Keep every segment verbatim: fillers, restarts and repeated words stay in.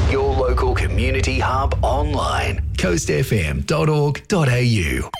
Your local community hub online. coast f m dot org dot a u.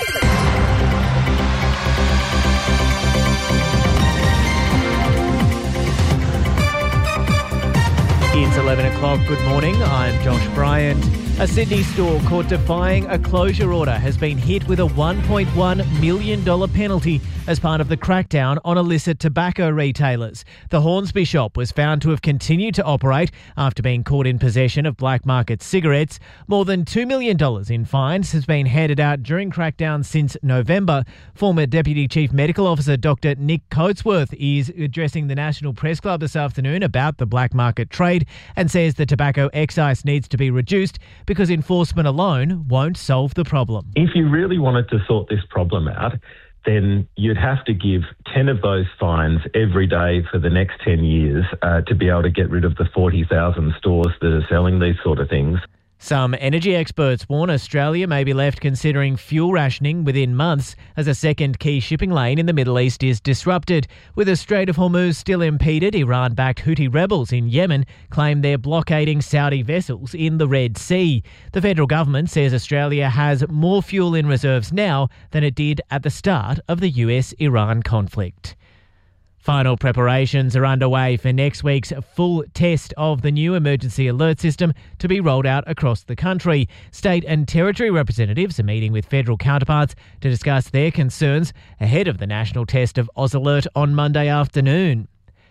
It's eleven o'clock. Good morning. I'm Josh Bryant. A Sydney store caught defying a closure order has been hit with a one point one million dollars penalty as part of the crackdown on illicit tobacco retailers. The Hornsby shop was found to have continued to operate after being caught in possession of black market cigarettes. More than two million dollars in fines has been handed out during crackdown since November. Former Deputy Chief Medical Officer Doctor Nick Coatsworth is addressing the National Press Club this afternoon about the black market trade and says the tobacco excise needs to be reduced because enforcement alone won't solve the problem. If you really wanted to sort this problem out, then you'd have to give ten of those fines every day for the next ten years uh, to be able to get rid of the forty thousand stores that are selling these sort of things. Some energy experts warn Australia may be left considering fuel rationing within months as a second key shipping lane in the Middle East is disrupted. With the Strait of Hormuz still impeded, Iran-backed Houthi rebels in Yemen claim they're blockading Saudi vessels in the Red Sea. The federal government says Australia has more fuel in reserves now than it did at the start of the U S Iran conflict. Final preparations are underway for next week's full test of the new emergency alert system to be rolled out across the country. State and territory representatives are meeting with federal counterparts to discuss their concerns ahead of the national test of AusAlert on Monday afternoon.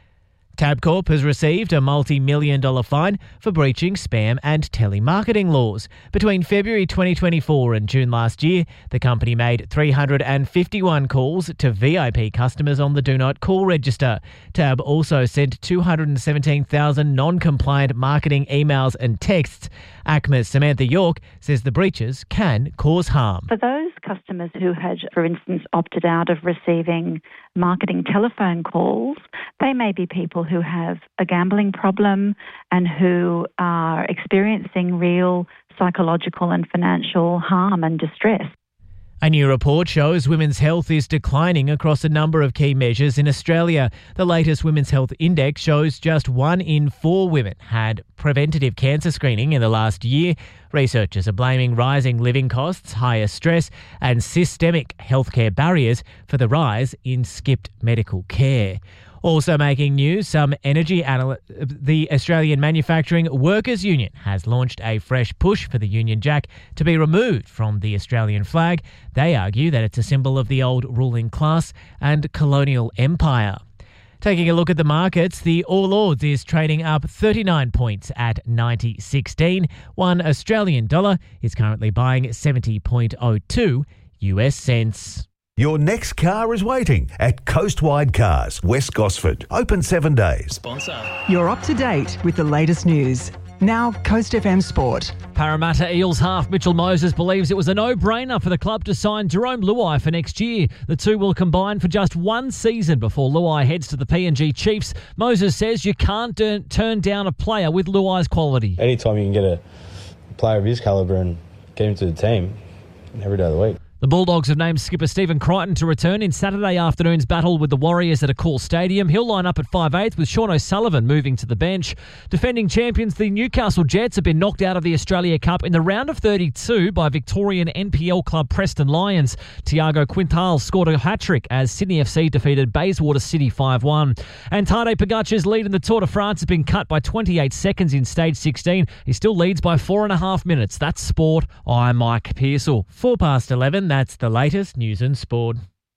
Tabcorp has received a multi-million dollar fine for breaching spam and telemarketing laws. Between February twenty twenty-four and June last year, the company made three hundred fifty-one calls to V I P customers on the Do Not Call register. Tab also sent two hundred seventeen thousand non-compliant marketing emails and texts. A C M A's Samantha York says the breaches can cause harm. For those customers who had, for instance, opted out of receiving marketing telephone calls, they may be people who have a gambling problem and who are experiencing real psychological and financial harm and distress. A new report shows women's health is declining across a number of key measures in Australia. The latest Women's Health Index shows just one in four women had preventative cancer screening in the last year. Researchers are blaming rising living costs, higher stress and systemic healthcare barriers for the rise in skipped medical care. Also making news, some energy anal- the Australian Manufacturing Workers Union has launched a fresh push for the Union Jack to be removed from the Australian flag. They argue that it's a symbol of the old ruling class and colonial empire. Taking a look at the markets, the All Ords is trading up thirty-nine points at ninety sixteen. One Australian dollar is currently buying seventy point oh two U S cents. Your next car is waiting at Coastwide Cars, West Gosford. Open seven days. Sponsor. You're up to date with the latest news. Now, Coast F M Sport. Parramatta Eels half Mitchell Moses believes it was a no-brainer for the club to sign Jerome Luai for next year. The two will combine for just one season before Luai heads to the P N G Chiefs. Moses says you can't turn, turn down a player with Luai's quality. Anytime you can get a player of his calibre and get him to the team, every day of the week. The Bulldogs have named skipper Stephen Crichton to return in Saturday afternoon's battle with the Warriors at Accor Stadium. He'll line up at five eighth with Sean O'Sullivan moving to the bench. Defending champions, the Newcastle Jets have been knocked out of the Australia Cup in the round of thirty-two by Victorian N P L club Preston Lions. Tiago Quintal scored a hat-trick as Sydney F C defeated Bayswater City five one. And Tadej Pogacar's lead in the Tour de France has been cut by twenty-eight seconds in stage sixteen. He still leads by four and a half minutes. That's sport. I'm Mike Pearsall. Four past eleven. That's the latest news and sport.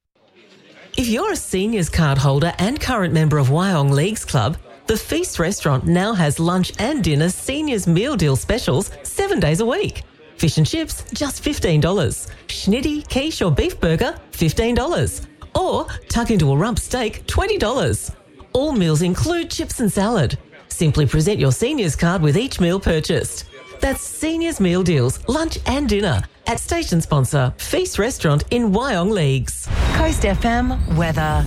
If you're a seniors card holder and current member of Wyong Leagues Club, the Feast Restaurant now has lunch and dinner seniors meal deal specials seven days a week. Fish and chips, just fifteen dollars. Schnitty, quiche or beef burger, fifteen dollars. Or tuck into a rump steak, twenty dollars. All meals include chips and salad. Simply present your seniors card with each meal purchased. That's Seniors Meal Deals, lunch and dinner at station sponsor Feast Restaurant in Wyong Leagues. Coast F M weather.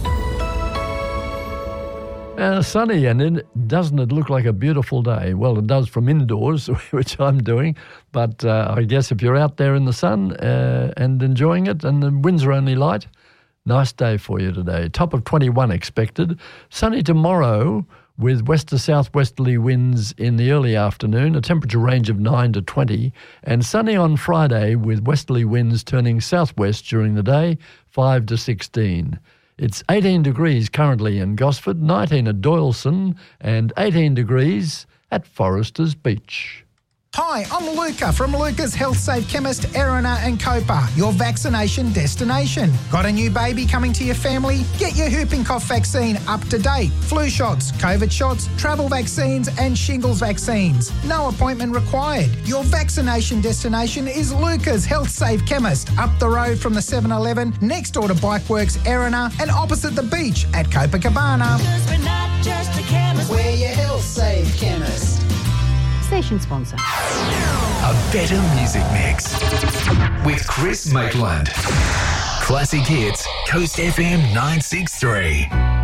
Uh, sunny, and it, doesn't it look like a beautiful day? Well, it does from indoors, which I'm doing, but uh, I guess if you're out there in the sun uh, and enjoying it and the winds are only light, nice day for you today. Top of twenty-one expected. Sunny tomorrow with west to southwesterly winds in the early afternoon, a temperature range of nine to twenty, and sunny on Friday with westerly winds turning southwest during the day, five to sixteen. It's eighteen degrees currently in Gosford, nineteen at Doyleson, and eighteen degrees at Foresters Beach. Hi, I'm Luca from Luca's Health Safe Chemist, Erina and Copa, your vaccination destination. Got a new baby coming to your family? Get your whooping cough vaccine up to date. Flu shots, COVID shots, travel vaccines and shingles vaccines. No appointment required. Your vaccination destination is Luca's Health Safe Chemist, up the road from the seven eleven, next door to Bikeworks, Erina, and opposite the beach at Copacabana. We're not just a chemist. We're your Health Safe Chemist. Station sponsor. A better music mix with Chris Maitland. Classic hits, Coast F M nine six three.